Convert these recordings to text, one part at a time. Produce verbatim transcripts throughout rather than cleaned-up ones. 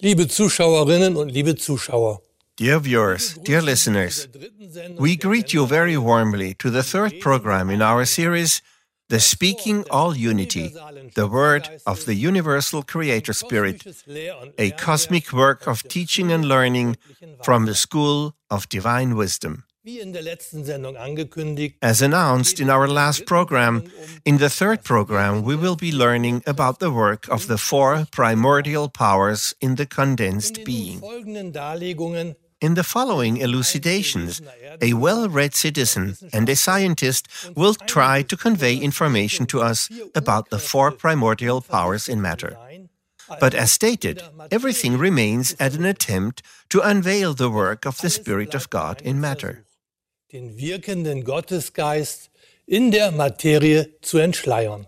Liebe Zuschauerinnen und liebe Zuschauer, Dear viewers, dear listeners, we greet you very warmly to the third program in our series, The Speaking All Unity, the Word of the Universal Creator Spirit, a cosmic work of teaching and learning from the School of Divine Wisdom. As announced in our last program, in the third program we will be learning about the work of the four primordial powers in the condensed being. In the following elucidations, a well-read citizen and a scientist will try to convey information to us about the four primordial powers in matter. But as stated, everything remains at an attempt to unveil the work of the Spirit of God in matter. Den wirkenden Gottesgeist in der Materie zu entschleiern.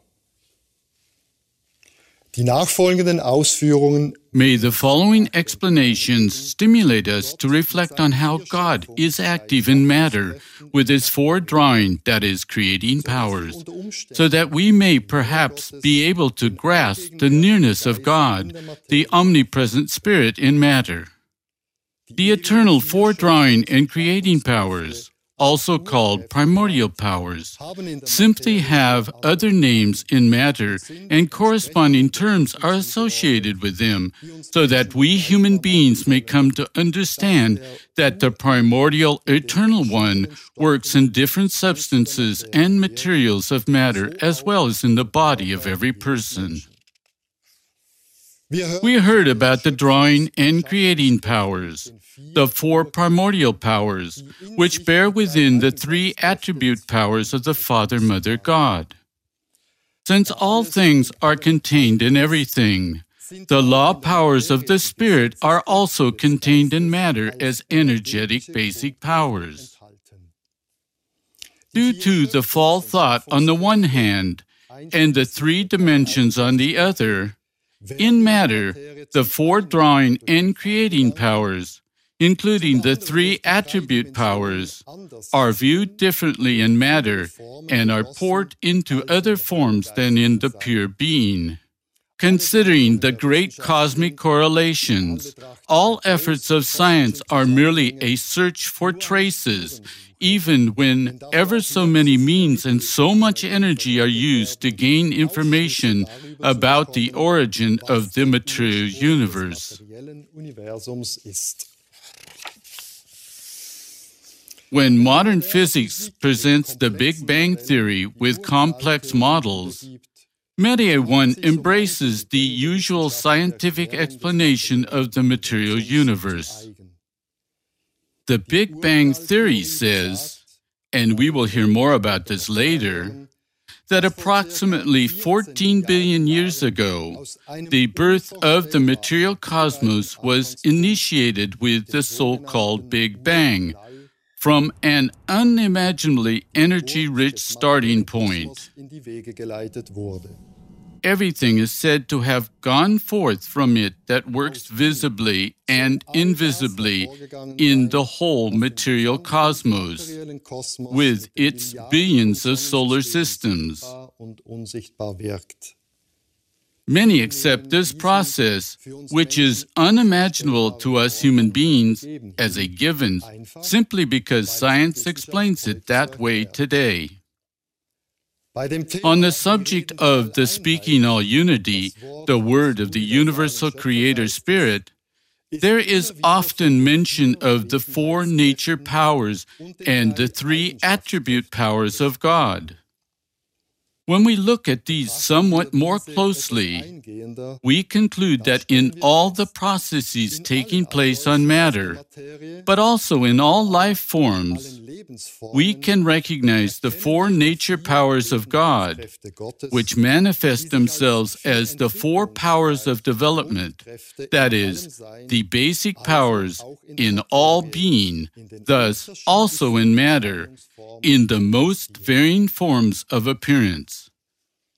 Die nachfolgenden Ausführungen May the following explanations stimulate us to reflect on how God is active in matter with His foredrawing, that is, creating powers, so that we may perhaps be able to grasp the nearness of God, the omnipresent Spirit in matter. The eternal foredrawing and creating powers, also called primordial powers, simply have other names in matter, and corresponding terms are associated with them, so that we human beings may come to understand that the primordial Eternal One works in different substances and materials of matter as well as in the body of every person. We heard about the drawing and creating powers, the four primordial powers, which bear within the three attribute powers of the Father, Mother, God. Since all things are contained in everything, the law powers of the Spirit are also contained in matter as energetic basic powers. Due to the false thought on the one hand and the three dimensions on the other, in matter, the foredrawing and creating powers, including the three attribute powers, are viewed differently in matter and are poured into other forms than in the pure being. Considering the great cosmic correlations, all efforts of science are merely a search for traces, even when ever so many means and so much energy are used to gain information about the origin of the material universe. When modern physics presents the Big Bang Theory with complex models, many a one embraces the usual scientific explanation of the material universe. The Big Bang Theory says, and we will hear more about this later, that approximately fourteen billion years ago, the birth of the material cosmos was initiated with the so-called Big Bang, from an unimaginably energy-rich starting point. Everything is said to have gone forth from it that works visibly and invisibly in the whole material cosmos, with its billions of solar systems. Many accept this process, which is unimaginable to us human beings, as a given, simply because science explains it that way today. On the subject of the Speaking All Unity, the Word of the Universal Creator Spirit, there is often mention of the four nature powers and the three attribute powers of God. When we look at these somewhat more closely, we conclude that in all the processes taking place on matter, but also in all life forms, we can recognize the four nature powers of God, which manifest themselves as the four powers of development, that is, the basic powers in all being, thus also in matter, in the most varying forms of appearance.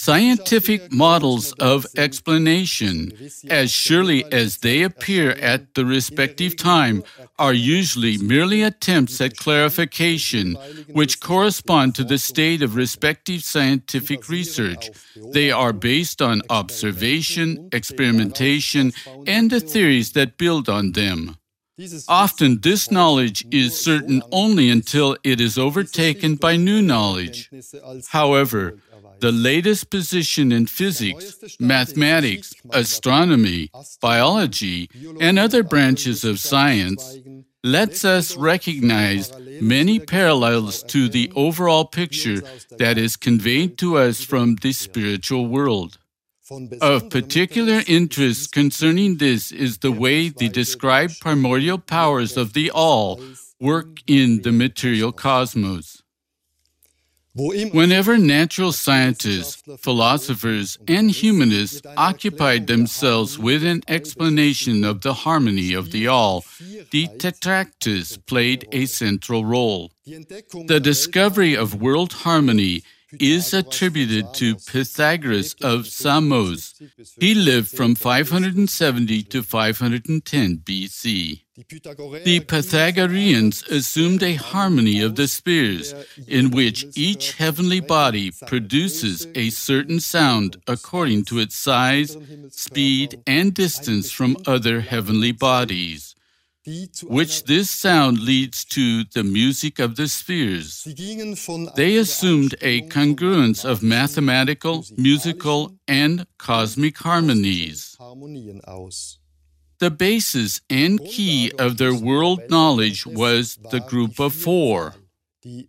Scientific models of explanation, as surely as they appear at the respective time, are usually merely attempts at clarification, which correspond to the state of respective scientific research. They are based on observation, experimentation, and the theories that build on them. Often, this knowledge is certain only until it is overtaken by new knowledge. However, the latest position in physics, mathematics, astronomy, biology, and other branches of science lets us recognize many parallels to the overall picture that is conveyed to us from the spiritual world. Of particular interest concerning this is the way the described primordial powers of the All work in the material cosmos. Whenever natural scientists, philosophers, and humanists occupied themselves with an explanation of the harmony of the All, the Tetractys played a central role. The discovery of world harmony is attributed to Pythagoras of Samos. He lived from five hundred seventy to five hundred ten B C. The Pythagoreans assumed a harmony of the spheres, in which each heavenly body produces a certain sound according to its size, speed, and distance from other heavenly bodies, which this sound leads to the music of the spheres. They assumed a congruence of mathematical, musical, and cosmic harmonies. The basis and key of their world knowledge was the group of four. The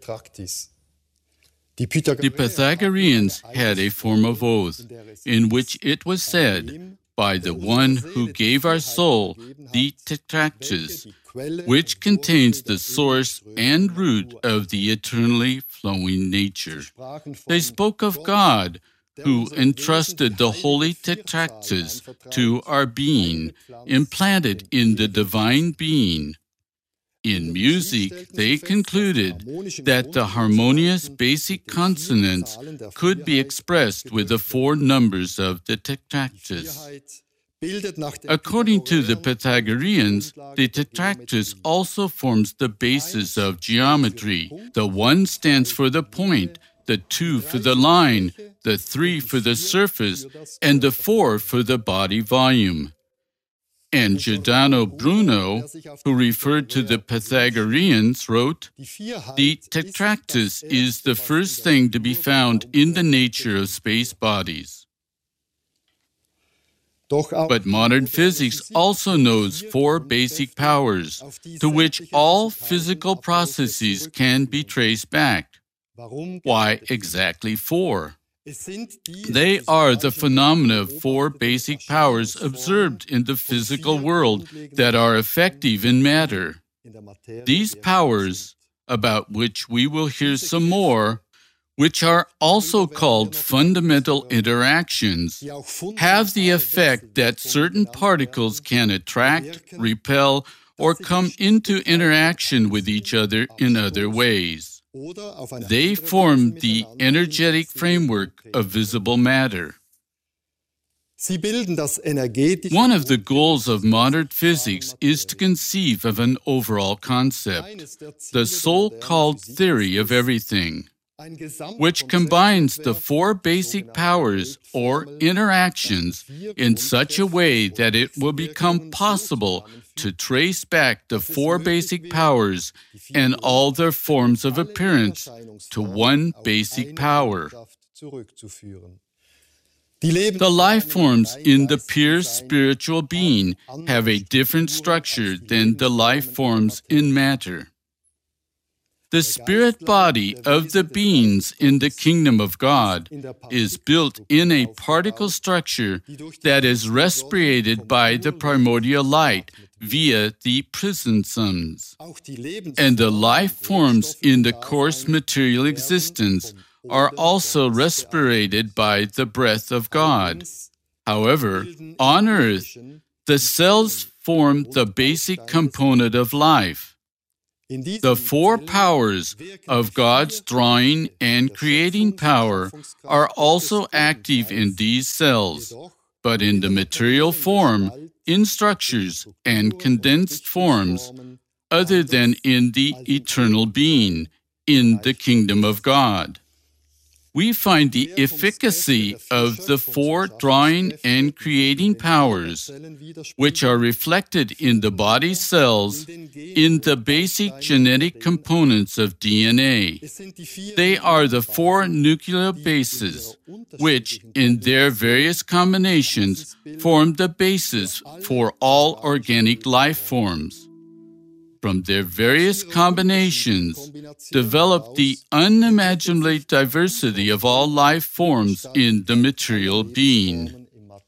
Pythagoreans had a form of oath, in which it was said, "By the one who gave our soul, the Tetractys, which contains the source and root of the eternally flowing nature." They spoke of God, who entrusted the holy Tetractys to our being, implanted in the divine being. In music, they concluded that the harmonious basic consonants could be expressed with the four numbers of the Tetractys. According to the Pythagoreans, the Tetractys also forms the basis of geometry. The one stands for the point, the two for the line, the three for the surface, and the four for the body volume. And Giordano Bruno, who referred to the Pythagoreans, wrote, "The Tetractys is the first thing to be found in the nature of space bodies." But modern physics also knows four basic powers, to which all physical processes can be traced back. Why exactly four? They are the phenomena of four basic powers observed in the physical world that are effective in matter. These powers, about which we will hear some more, which are also called fundamental interactions, have the effect that certain particles can attract, repel, or come into interaction with each other in other ways. They form the energetic framework of visible matter. One of the goals of modern physics is to conceive of an overall concept, the so-called theory of everything, which combines the four basic powers or interactions in such a way that it will become possible to trace back the four basic powers and all their forms of appearance to one basic power. The life forms in the pure spiritual being have a different structure than the life forms in matter. The spirit body of the beings in the kingdom of God is built in a particle structure that is respirated by the primordial light via the prison suns. And the life forms in the coarse material existence are also respirated by the breath of God. However, on earth, the cells form the basic component of life. The four powers of God's drawing and creating power are also active in these cells, but in the material form, in structures and condensed forms, other than in the eternal being, in the kingdom of God. We find the efficacy of the four drawing and creating powers, which are reflected in the body cells, in the basic genetic components of D N A. They are the four nucleobases, which, in their various combinations, form the basis for all organic life forms. From their various combinations, develop the unimaginable diversity of all life forms in the material being.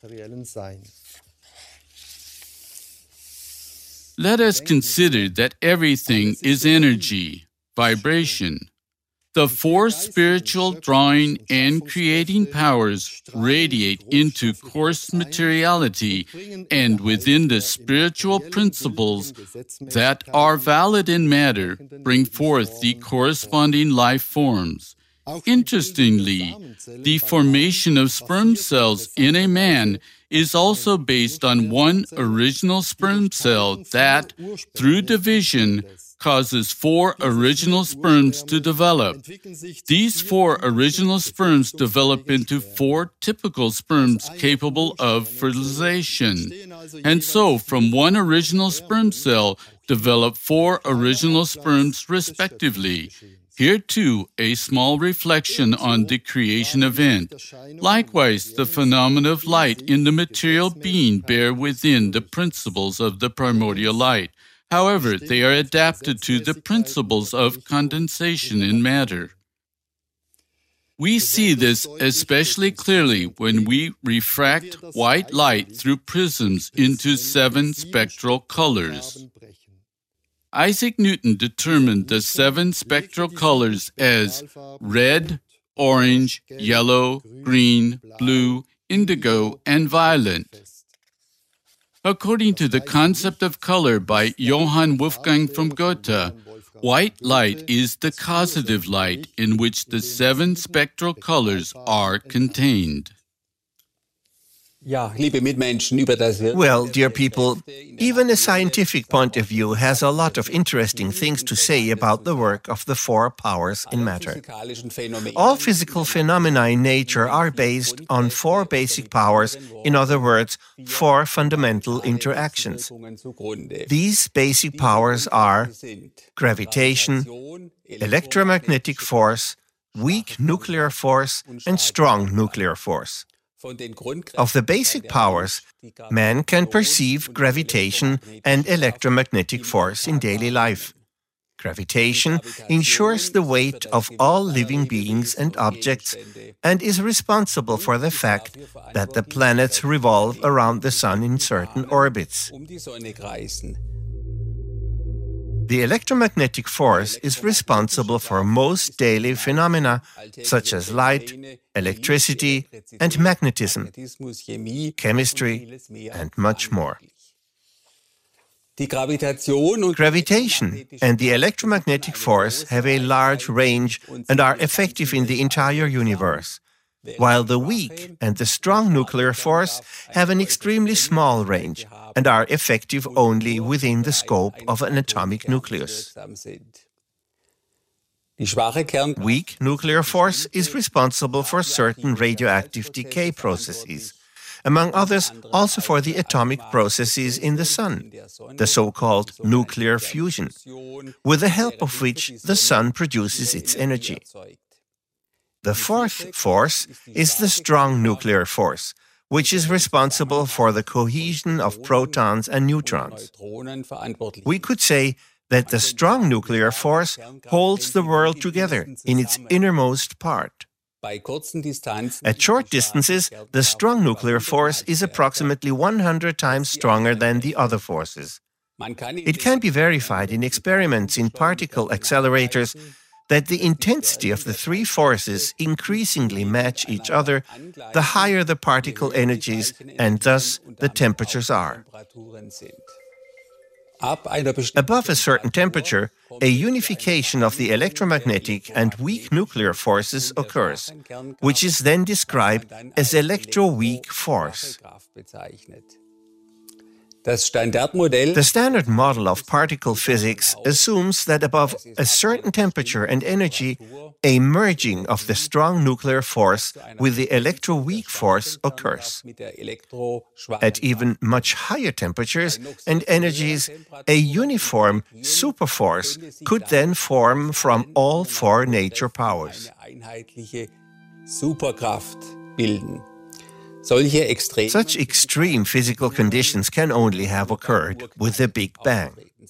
Let us consider that everything is energy, vibration. The four spiritual drawing and creating powers radiate into coarse materiality, and within the spiritual principles that are valid in matter, bring forth the corresponding life forms. Interestingly, the formation of sperm cells in a man is also based on one original sperm cell that, through division, causes four original sperms to develop. These four original sperms develop into four typical sperms capable of fertilization. And so, from one original sperm cell, develop four original sperms respectively. Here, too, a small reflection on the creation event. Likewise, the phenomena of light in the material being bear within the principles of the primordial light. However, they are adapted to the principles of condensation in matter. We see this especially clearly when we refract white light through prisms into seven spectral colors. Isaac Newton determined the seven spectral colors as red, orange, yellow, green, blue, indigo, and violet. According to the concept of color by Johann Wolfgang von Goethe, white light is the causative light in which the seven spectral colors are contained. Well, dear people, even a scientific point of view has a lot of interesting things to say about the work of the four powers in matter. All physical phenomena in nature are based on four basic powers, in other words, four fundamental interactions. These basic powers are gravitation, electromagnetic force, weak nuclear force, and strong nuclear force. Of the basic powers, man can perceive gravitation and electromagnetic force in daily life. Gravitation ensures the weight of all living beings and objects and is responsible for the fact that the planets revolve around the Sun in certain orbits. The electromagnetic force is responsible for most daily phenomena such as light, electricity, and magnetism, chemistry, and much more. Gravitation and the electromagnetic force have a large range and are effective in the entire universe, while the weak and the strong nuclear force have an extremely small range and are effective only within the scope of an atomic nucleus. Weak nuclear force is responsible for certain radioactive decay processes, among others also for the atomic processes in the Sun, the so-called nuclear fusion, with the help of which the Sun produces its energy. The fourth force is the strong nuclear force, which is responsible for the cohesion of protons and neutrons. We could say that the strong nuclear force holds the world together in its innermost part. At short distances, the strong nuclear force is approximately one hundred times stronger than the other forces. It can be verified in experiments in particle accelerators that the intensity of the three forces increasingly match each other the higher the particle energies and thus the temperatures are. Above a certain temperature, a unification of the electromagnetic and weak nuclear forces occurs, which is then described as electroweak force. The standard model of particle physics assumes that above a certain temperature and energy, a merging of the strong nuclear force with the electroweak force occurs. At even much higher temperatures and energies, a uniform superforce could then form from all four nature powers. Such extreme physical conditions can only have occurred with the Big Bang.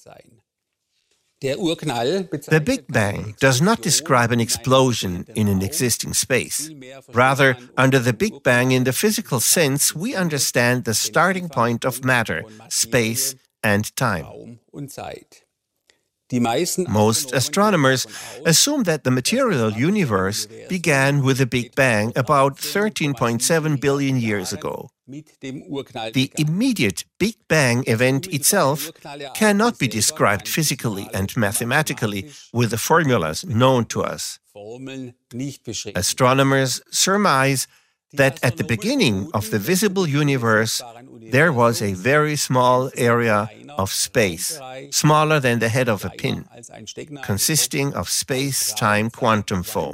The Big Bang does not describe an explosion in an existing space. Rather, under the Big Bang in the physical sense, we understand the starting point of matter, space, and time. Most astronomers assume that the material universe began with the Big Bang about thirteen point seven billion years ago. The immediate Big Bang event itself cannot be described physically and mathematically with the formulas known to us. Astronomers surmise that at the beginning of the visible universe, there was a very small area of space, smaller than the head of a pin, consisting of space-time quantum foam.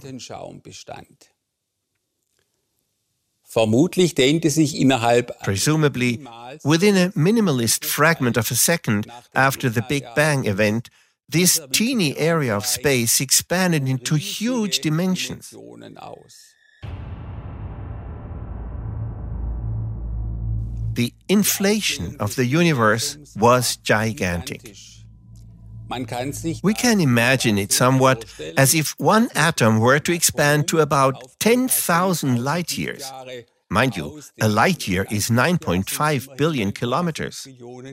Presumably, within a minimalist fragment of a second after the Big Bang event, this teeny area of space expanded into huge dimensions. The inflation of the universe was gigantic. We can imagine it somewhat as if one atom were to expand to about ten thousand light years. Mind you, a light year is nine point five billion kilometers.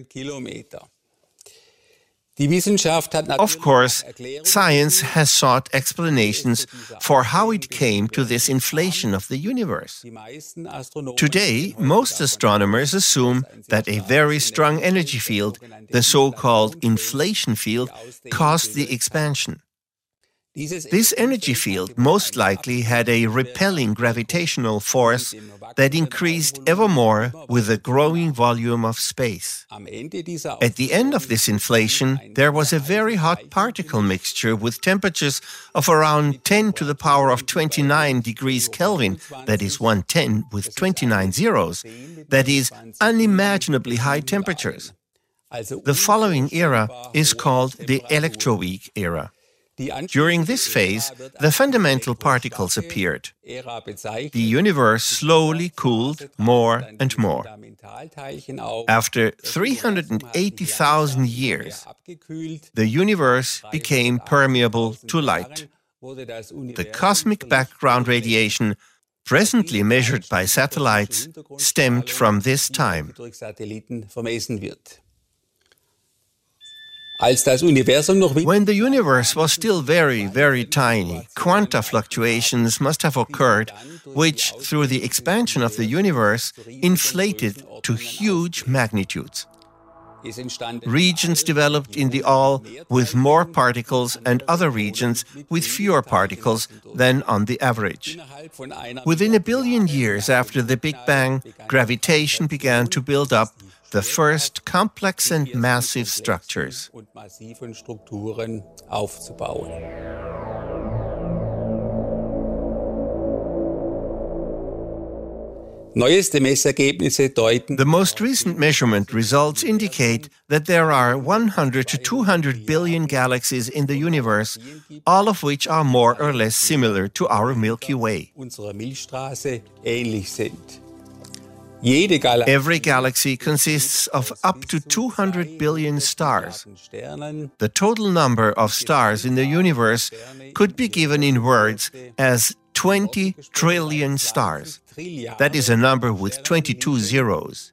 Of course, science has sought explanations for how it came to this inflation of the universe. Today, most astronomers assume that a very strong energy field, the so-called inflation field, caused the expansion. This energy field most likely had a repelling gravitational force that increased ever more with the growing volume of space. At the end of this inflation, there was a very hot particle mixture with temperatures of around ten to the power of twenty-nine degrees Kelvin, that is one ten with twenty-nine zeros, that is unimaginably high temperatures. The following era is called the electroweak era. During this phase, the fundamental particles appeared. The universe slowly cooled more and more. After three hundred eighty thousand years, the universe became permeable to light. The cosmic background radiation, presently measured by satellites, stemmed from this time. When the universe was still very, very tiny, quanta fluctuations must have occurred, which, through the expansion of the universe, inflated to huge magnitudes. Regions developed in the all with more particles and other regions with fewer particles than on the average. Within a billion years after the Big Bang, gravitation began to build up the first complex and massive structures. The most recent measurement results indicate that there are one hundred to two hundred billion galaxies in the universe, all of which are more or less similar to our Milky Way. Every galaxy consists of up to two hundred billion stars. The total number of stars in the universe could be given in words as twenty trillion stars. That is a number with twenty-two zeros.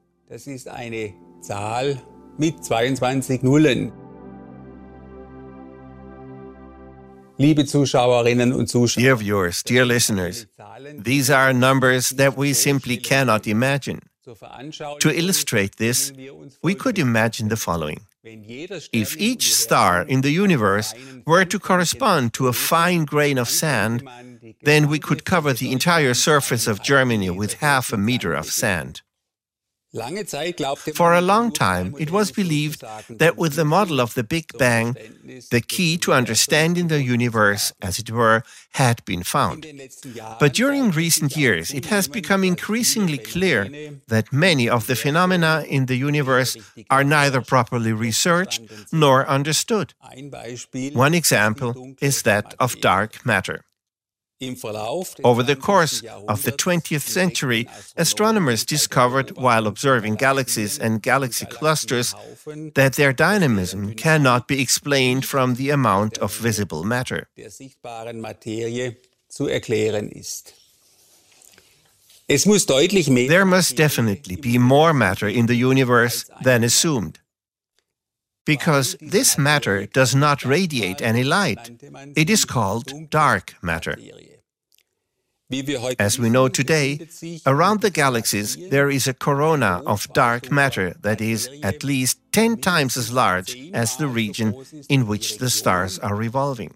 Dear viewers, dear listeners, these are numbers that we simply cannot imagine. To illustrate this, we could imagine the following. If each star in the universe were to correspond to a fine grain of sand, then we could cover the entire surface of Germany with half a meter of sand. For a long time, it was believed that with the model of the Big Bang, the key to understanding the universe, as it were, had been found. But during recent years, it has become increasingly clear that many of the phenomena in the universe are neither properly researched nor understood. One example is that of dark matter. Over the course of the twentieth century, astronomers discovered, while observing galaxies and galaxy clusters, that their dynamism cannot be explained from the amount of visible matter. There must definitely be more matter in the universe than assumed. Because this matter does not radiate any light. It is called dark matter. As we know today, around the galaxies there is a corona of dark matter that is at least ten times as large as the region in which the stars are revolving.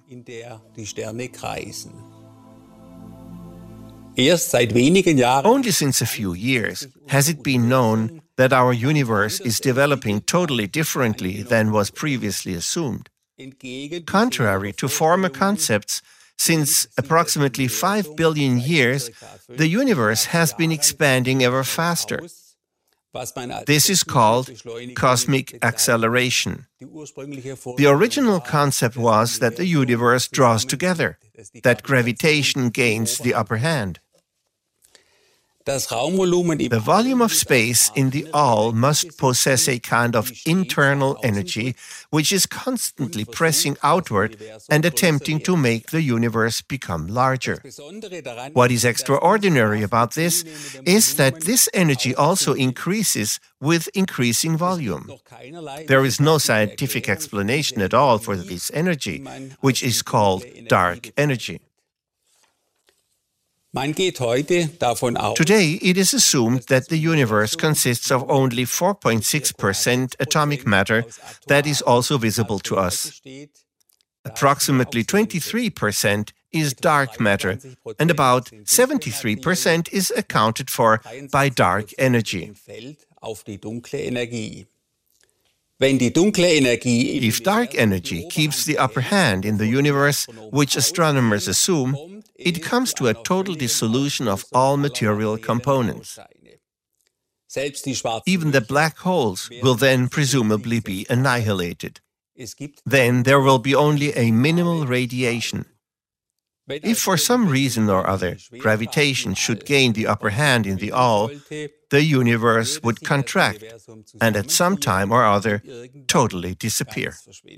Only since a few years has it been known that our universe is developing totally differently than was previously assumed. Contrary to former concepts, since approximately five billion years, the universe has been expanding ever faster. This is called cosmic acceleration. The original concept was that the universe draws together, that gravitation gains the upper hand. The volume of space in the all must possess a kind of internal energy which is constantly pressing outward and attempting to make the universe become larger. What is extraordinary about this is that this energy also increases with increasing volume. There is no scientific explanation at all for this energy, which is called dark energy. Today, it is assumed that the universe consists of only four point six percent atomic matter that is also visible to us. Approximately twenty-three percent is dark matter, and about seventy-three percent is accounted for by dark energy. If dark energy keeps the upper hand in the universe, which astronomers assume, it comes to a total dissolution of all material components. Even the black holes will then presumably be annihilated. Then there will be only a minimal radiation. If for some reason or other gravitation should gain the upper hand in the all, the universe would contract and at some time or other totally disappear.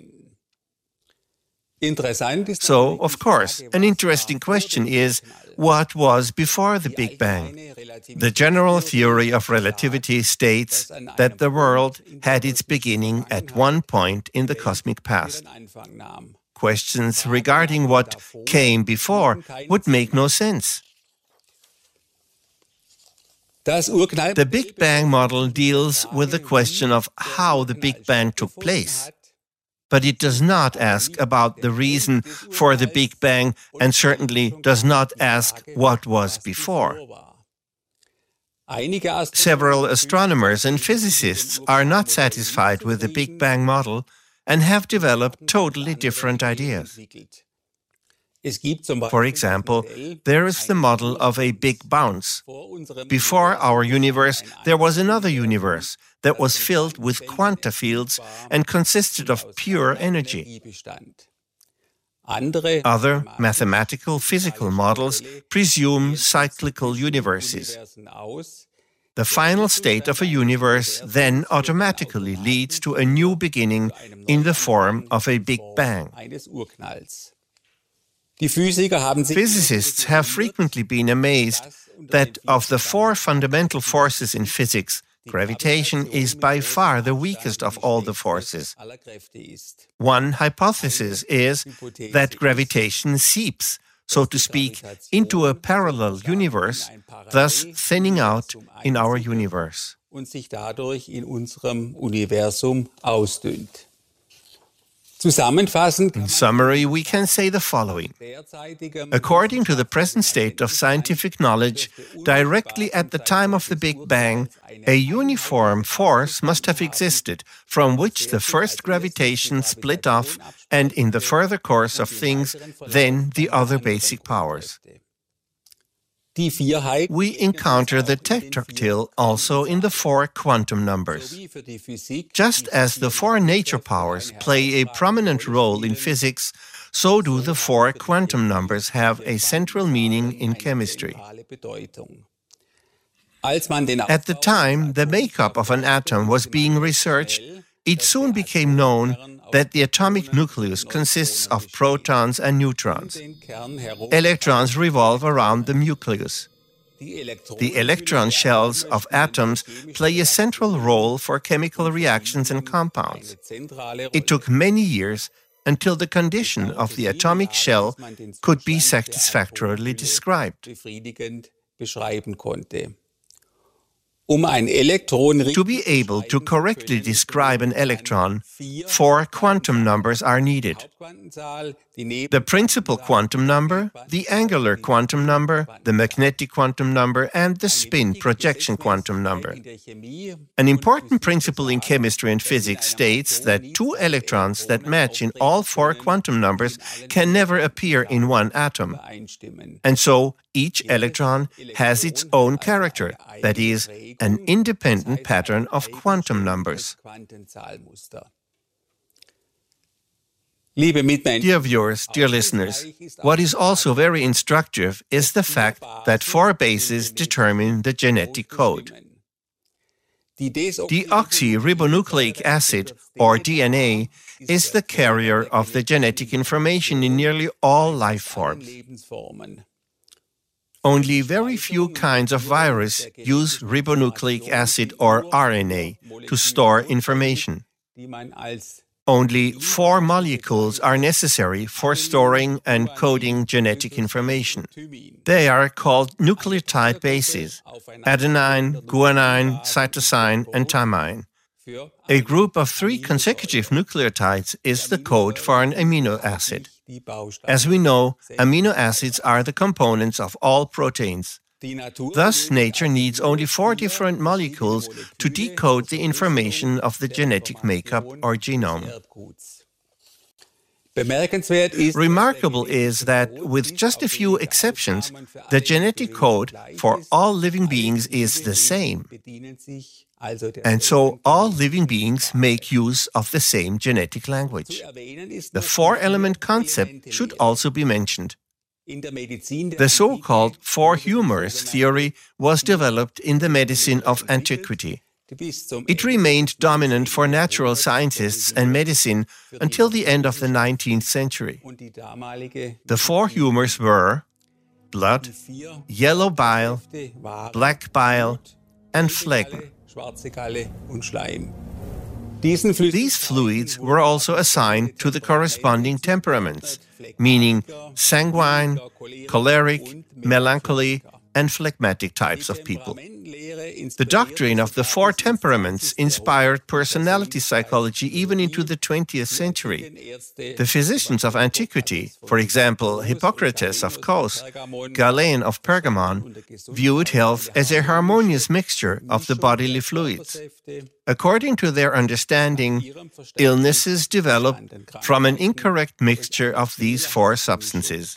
So, of course, an interesting question is, what was before the Big Bang? The general theory of relativity states that the world had its beginning at one point in the cosmic past. Questions regarding what came before would make no sense. The Big Bang model deals with the question of how the Big Bang took place. But it does not ask about the reason for the Big Bang and certainly does not ask what was before. Several astronomers and physicists are not satisfied with the Big Bang model and have developed totally different ideas. For example, there is the model of a big bounce. Before our universe, there was another universe that was filled with quanta fields and consisted of pure energy. Other mathematical physical models presume cyclical universes. The final state of a universe then automatically leads to a new beginning in the form of a Big Bang. Physicists have frequently been amazed that of the four fundamental forces in physics, gravitation is by far the weakest of all the forces. One hypothesis is that gravitation seeps, so to speak, into a parallel universe, thus thinning out in our universe. und sich dadurch in unserem Universum ausdünnt. Zusammenfassend, in summary, we can say the following. According to the present state of scientific knowledge, directly at the time of the Big Bang, a uniform force must have existed from which the first gravitation split off, and in the further course of things, then the other basic powers. We encounter the tetractyl also in the four quantum numbers. Just as the four nature powers play a prominent role in physics, so do the four quantum numbers have a central meaning in chemistry. At the time the makeup of an atom was being researched, it soon became known that the atomic nucleus consists of protons and neutrons. Electrons revolve around the nucleus. The electron shells of atoms play a central role for chemical reactions and compounds. It took many years until the condition of the atomic shell could be satisfactorily described. To be able to correctly describe an electron, four quantum numbers are needed. The principal quantum number, the angular quantum number, the magnetic quantum number, and the spin projection quantum number. An important principle in chemistry and physics states that two electrons that match in all four quantum numbers can never appear in one atom. And so, each electron has its own character, that is, an independent pattern of quantum numbers. Dear viewers, dear listeners, what is also very instructive is the fact that four bases determine the genetic code. Deoxyribonucleic acid, or D N A, is the carrier of the genetic information in nearly all life forms. Only very few kinds of virus use ribonucleic acid or R N A to store information. Only four molecules are necessary for storing and coding genetic information. They are called nucleotide bases: adenine, guanine, cytosine, and thymine. A group of three consecutive nucleotides is the code for an amino acid. As we know, amino acids are the components of all proteins. Thus, nature needs only four different molecules to decode the information of the genetic makeup or genome. Remarkable is that, with just a few exceptions, the genetic code for all living beings is the same. And so all living beings make use of the same genetic language. The four-element concept should also be mentioned. The so-called four humors theory was developed in the medicine of antiquity. It remained dominant for natural scientists and medicine until the end of the nineteenth century. The four humors were blood, yellow bile, black bile, and phlegm. These fluids were also assigned to the corresponding temperaments, meaning sanguine, choleric, melancholy, and phlegmatic types of people. The doctrine of the four temperaments inspired personality psychology even into the twentieth century. The physicians of antiquity, for example, Hippocrates of Kos, Galen of Pergamon, viewed health as a harmonious mixture of the bodily fluids. According to their understanding, illnesses develop from an incorrect mixture of these four substances.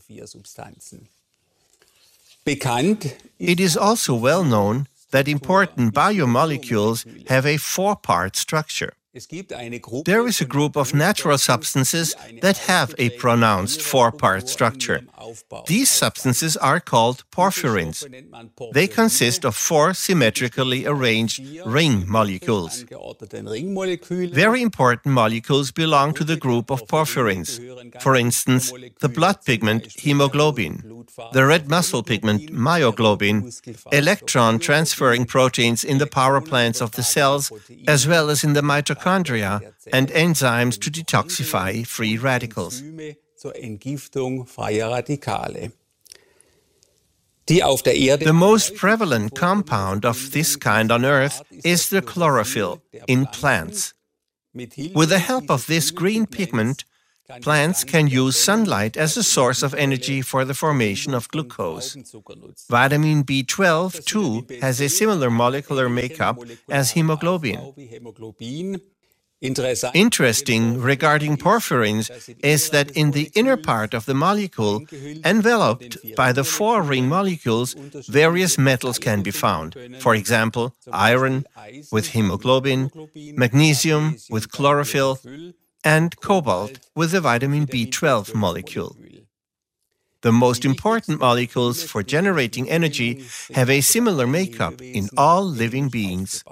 It is also well known that important biomolecules have a four-part structure. There is a group of natural substances that have a pronounced four-part structure. These substances are called porphyrins. They consist of four symmetrically arranged ring molecules. Very important molecules belong to the group of porphyrins. For instance, the blood pigment hemoglobin, the red muscle pigment myoglobin, electron-transferring proteins in the power plants of the cells, as well as in the mitochondria, and enzymes to detoxify free radicals. The most prevalent compound of this kind on Earth is the chlorophyll in plants. With the help of this green pigment, plants can use sunlight as a source of energy for the formation of glucose. Vitamin B twelve, too, has a similar molecular makeup as hemoglobin. Interesting regarding porphyrins is that in the inner part of the molecule, enveloped by the four ring molecules, various metals can be found. For example, iron with hemoglobin, magnesium with chlorophyll, and cobalt with the vitamin B twelve molecule. The most important molecules for generating energy have a similar makeup in all living beings.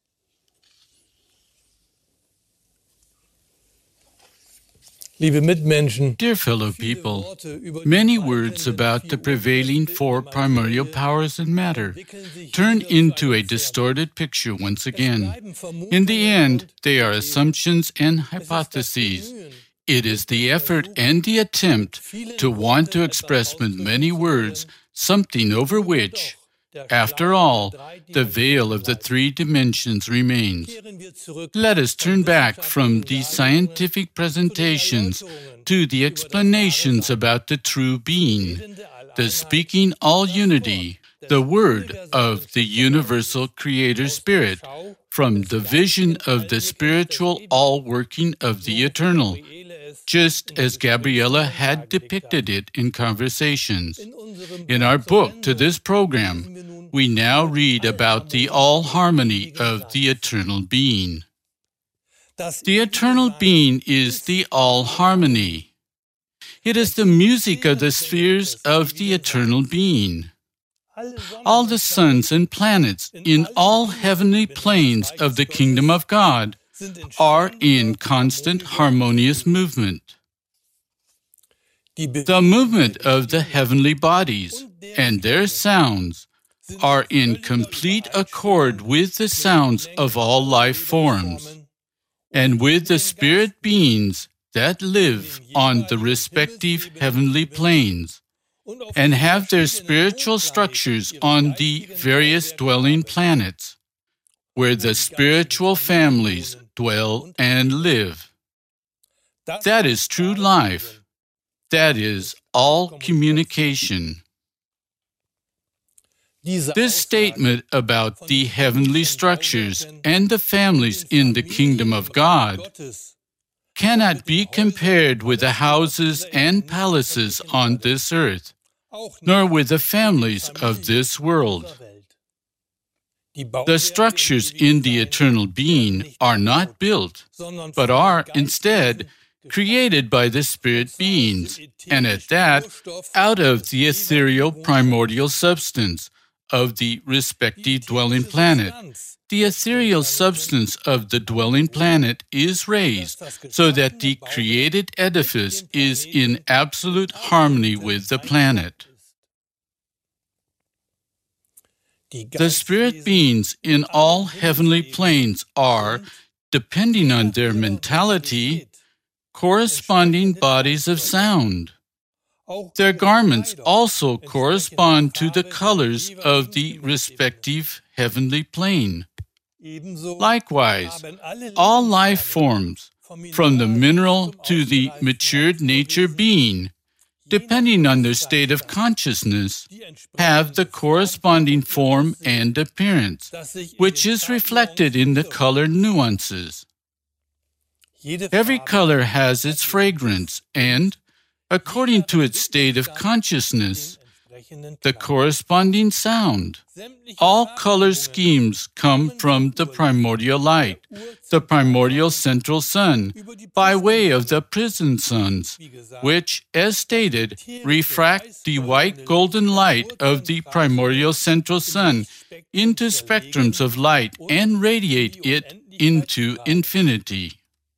Dear fellow people, many words about the prevailing four primordial powers in matter turn into a distorted picture once again. In the end, they are assumptions and hypotheses. It is the effort and the attempt to want to express with many words something over which, after all, the veil of the three dimensions remains. Let us turn back from these scientific presentations to the explanations about the true being, the speaking all unity, the word of the universal Creator Spirit, from the vision of the spiritual all-working of the eternal, just as Gabriela had depicted it in conversations. In our book to this program, we now read about the all-harmony of the eternal being. The eternal being is the all-harmony. It is the music of the spheres of the eternal being. All the suns and planets in all heavenly planes of the kingdom of God are in constant harmonious movement. The movement of the heavenly bodies and their sounds are in complete accord with the sounds of all life forms, and with the spirit beings that live on the respective heavenly planes, and have their spiritual structures on the various dwelling planets, where the spiritual families dwell and live. That is true life. That is all communication. This statement about the heavenly structures and the families in the kingdom of God cannot be compared with the houses and palaces on this earth, nor with the families of this world. The structures in the eternal being are not built, but are instead created by the spirit beings, and at that, out of the ethereal primordial substance of the respective dwelling planet. The ethereal substance of the dwelling planet is raised so that the created edifice is in absolute harmony with the planet. The spirit beings in all heavenly planes are, depending on their mentality, corresponding bodies of sound. Their garments also correspond to the colors of the respective heavenly plane. Likewise, all life forms, from the mineral to the matured nature being, depending on their state of consciousness, have the corresponding form and appearance, which is reflected in the color nuances. Every color has its fragrance and, according to its state of consciousness, the corresponding sound. All color schemes come from the primordial light, the primordial central sun, by way of the prison suns, which, as stated, refract the white golden light of the primordial central sun into spectrums of light and radiate it into infinity.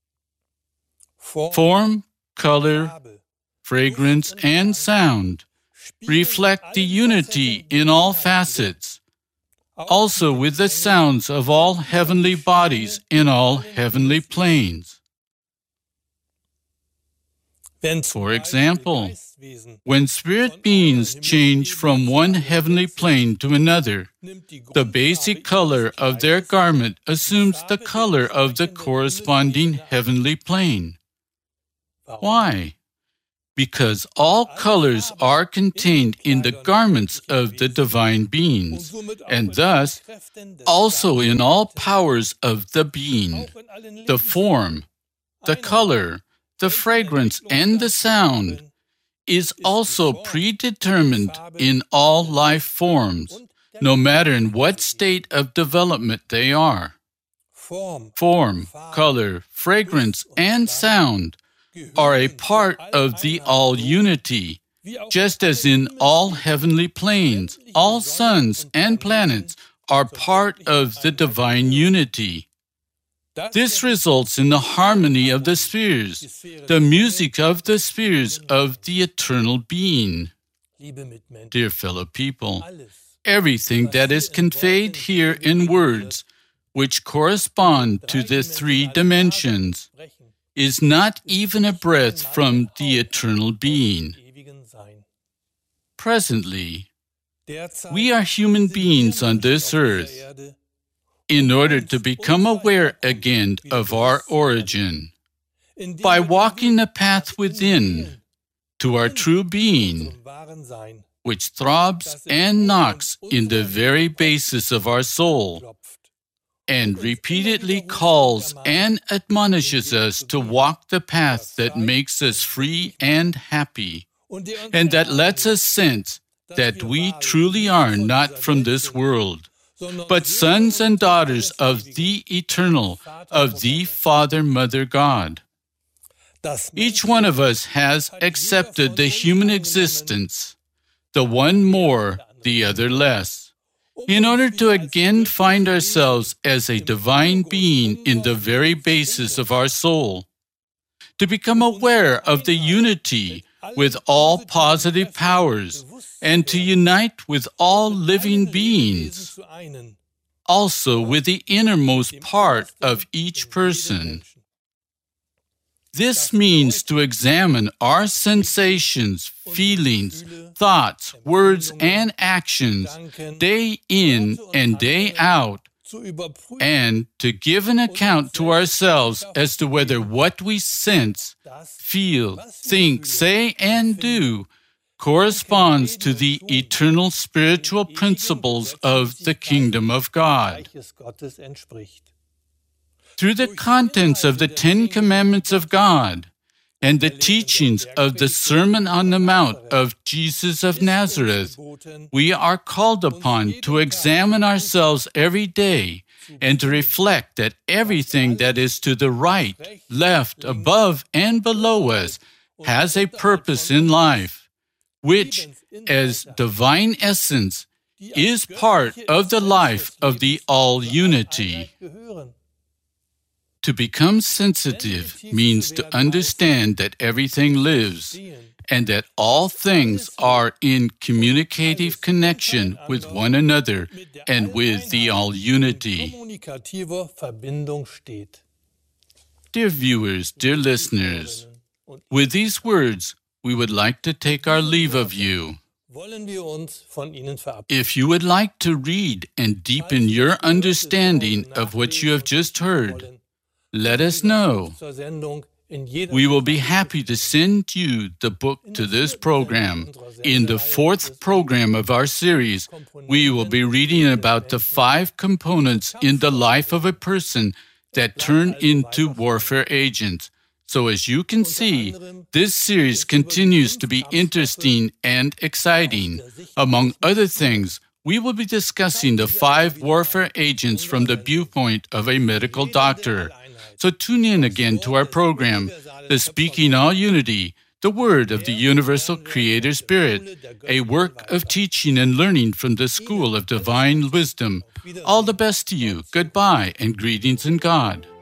Form, color, fragrance, and sound reflect the unity in all facets, also with the sounds of all heavenly bodies in all heavenly planes. For example, when spirit beings change from one heavenly plane to another, the basic color of their garment assumes the color of the corresponding heavenly plane. Why? Because all colors are contained in the garments of the divine beings, and thus also in all powers of the being, the form, the color, the fragrance, and the sound is also predetermined in all life forms, no matter in what state of development they are. Form, color, fragrance, and sound are a part of the all-unity, just as in all heavenly planes, all suns and planets are part of the divine unity. This results in the harmony of the spheres, the music of the spheres of the eternal being. Dear fellow people, everything that is conveyed here in words, which correspond to the three dimensions, is not even a breath from the eternal being. Presently, we are human beings on this earth in order to become aware again of our origin. By walking the path within to our true being, which throbs and knocks in the very basis of our soul, and repeatedly calls and admonishes us to walk the path that makes us free and happy, and that lets us sense that we truly are not from this world, but sons and daughters of the Eternal, of the Father, Mother, God. Each one of us has accepted the human existence, the one more, the other less, in order to again find ourselves as a divine being in the very basis of our soul, to become aware of the unity with all positive powers, and to unite with all living beings, also with the innermost part of each person. This means to examine our sensations, feelings, thoughts, words, and actions day in and day out, and to give an account to ourselves as to whether what we sense, feel, think, say, and do corresponds to the eternal spiritual principles of the kingdom of God. Through the contents of the Ten Commandments of God and the teachings of the Sermon on the Mount of Jesus of Nazareth, we are called upon to examine ourselves every day and to reflect that everything that is to the right, left, above, and below us has a purpose in life, which, as divine essence, is part of the life of the all-unity. To become sensitive means to understand that everything lives and that all things are in communicative connection with one another and with the all-unity. Dear viewers, dear listeners, with these words, we would like to take our leave of you. If you would like to read and deepen your understanding of what you have just heard, let us know. We will be happy to send you the book to this program. In the fourth program of our series, we will be reading about the five components in the life of a person that turn into warfare agents. So as you can see, this series continues to be interesting and exciting. Among other things, we will be discussing the five warfare agents from the viewpoint of a medical doctor. So tune in again to our program, The Speaking All Unity, the Word of the Universal Creator Spirit, a work of teaching and learning from the School of Divine Wisdom. All the best to you. Goodbye and greetings in God.